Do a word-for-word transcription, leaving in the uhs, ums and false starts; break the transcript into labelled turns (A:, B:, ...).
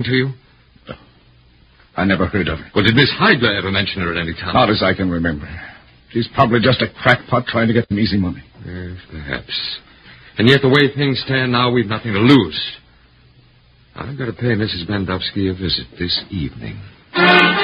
A: to you?
B: No. I never heard of her.
A: Well, did Miss Heidler ever mention her at any time?
B: Not as I can remember. She's probably just a crackpot trying to get some easy money.
A: Yes, perhaps. And yet the way things stand now, we've nothing to lose. I've got to pay Missus Bandowski a visit this evening.